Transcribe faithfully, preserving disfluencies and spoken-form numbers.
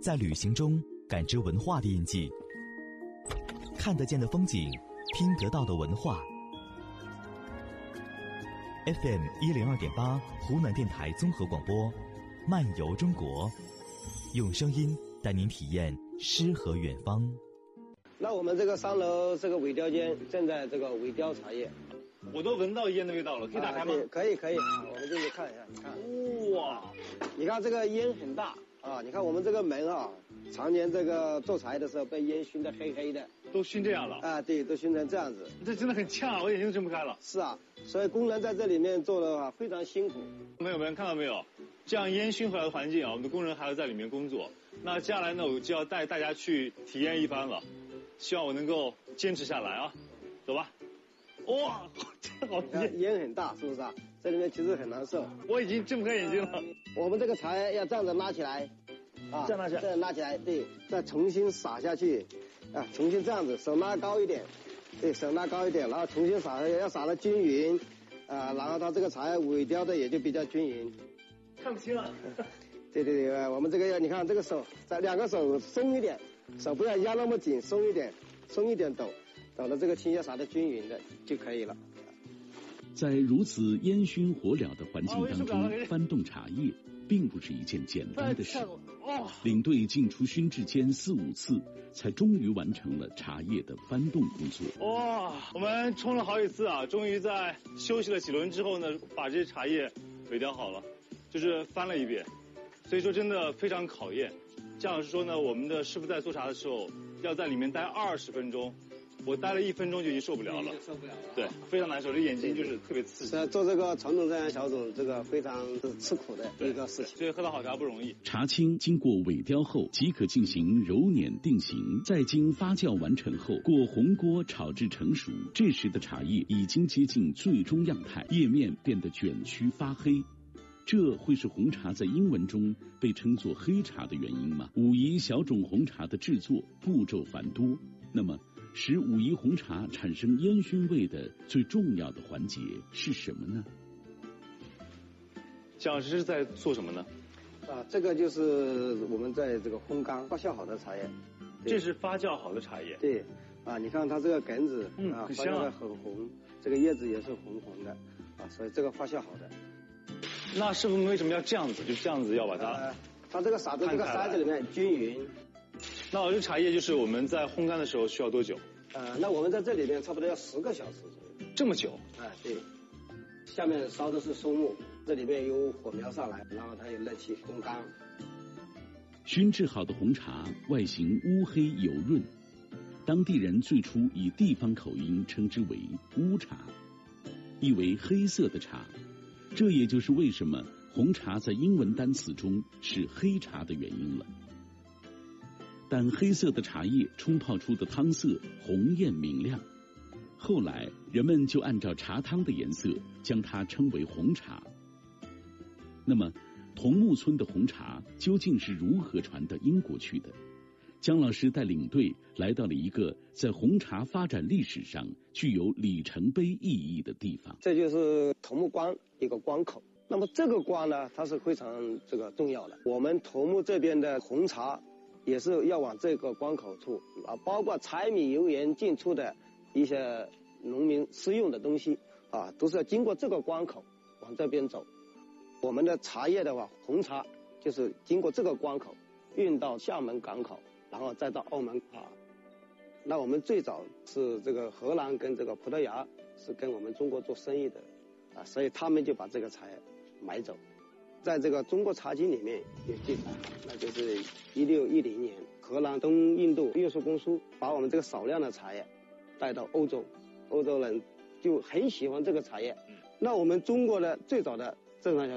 在旅行中感知文化的印记，看得见的风景，听得到的文化。F M 一零二点八，湖南电台综合广播，漫游中国，用声音带您体验诗和远方。 那我们这个三楼这个尾雕间正在这个尾雕茶叶， 我都闻到烟的味道了，可以打开吗？ 啊、可以可以，我们进去看一下，你看，哇，你看这个烟很大啊！你看我们这个门啊，常年这个做茶叶的时候被烟熏得黑黑的， 都熏这样了啊，对，都熏成这样子， 这真的很呛啊，我眼睛都睁不开了。 是啊，所以工人在这里面做的话非常辛苦。 朋友们看到没有？这样烟熏回来的环境啊，我们的工人还要在里面工作。那接下来呢，我就要带大家去体验一番了，希望我能够坚持下来啊！走吧。哇，这好烟，烟很大，是不是啊？这里面其实很难受。 我已经睁不开眼睛了。 我们这个茶叶要这样子拉起来，啊， 这样拉起来， 这样拉起来，对，再重新撒下去，啊，重新这样子，手拉高一点，对，手拉高一点，然后重新撒下去，要撒得均匀，啊，然后它这个茶叶尾雕的也就比较均匀。 看不清了。 对对对，我们这个要你看这个手，在两个手松一点，手不要压那么紧，松一点，松一点抖，抖的这个青叶撒得均匀的就可以了。 在如此烟熏火燎的环境当中翻动茶叶，并不是一件简单的事。领队进出熏制间四五次，才终于完成了茶叶的翻动工作。 哇，我们冲了好几次啊，终于在休息了几轮之后呢，把这些茶叶尾雕好了，就是翻了一遍。所以说真的非常考验。姜老师说呢，我们的师傅在做茶的时候要在里面待二十分钟。我待了一分钟就已经受不了了， 受不了了， 对，非常难受，这眼睛就是特别刺激。 做这个传统这样小种，这个非常吃苦的一个事情， 所以喝到好茶不容易。 茶青经过尾雕后，即可进行揉捻定型，再经发酵完成后，过红锅炒至成熟。这时的茶叶已经接近最终样态，叶面变得卷曲发黑。这会是红茶在英文中被称作黑茶的原因吗？武夷小种红茶的制作步骤繁多，那么使武夷红茶产生烟熏味的最重要的环节是什么呢？ 姜老师是在做什么呢？ 啊，这个就是我们在这个烘干发酵好的茶叶。 这是发酵好的茶叶。 对，啊，你看它这个梗子， 嗯， 啊， 很香啊， 很红，这个叶子也是红红的，啊，所以这个发酵好的。 那师傅们为什么要这样子？就这样子要把它， 呃、它这个撒在这个筛子里面均匀。 那我这茶叶就是我们在烘干的时候需要多久？ 呃，那我们在这里面差不多要十个小时左右。 这么久？ 哎、呃，对。下面烧的是松木，这里面有火苗上来，然后它有热气烘干。 熏制好的红茶外形乌黑油润，当地人最初以地方口音称之为乌茶，意为黑色的茶。这也就是为什么红茶在英文单词中是黑茶的原因了。但黑色的茶叶冲泡出的汤色红艳明亮，后来人们就按照茶汤的颜色将它称为红茶。那么桐木村的红茶究竟是如何传到英国去的？姜老师带领队来到了一个在红茶发展历史上具有里程碑意义的地方。 这就是桐木关一个关口。那么这个关呢，它是非常这个重要的。我们桐木这边的红茶也是要往这个关口处啊，包括柴米油盐进出的一些农民私用的东西啊，都是要经过这个关口往这边走。我们的茶叶的话，红茶就是经过这个关口运到厦门港口，然后再到澳门啊。那我们最早是这个荷兰跟这个葡萄牙是跟我们中国做生意的啊，所以他们就把这个茶叶买走。在这个中国茶经里面有记载，那就是一六一零年，荷兰东印度运输公司把我们这个少量的茶叶带到欧洲，欧洲人就很喜欢这个茶叶。那我们中国的最早的正常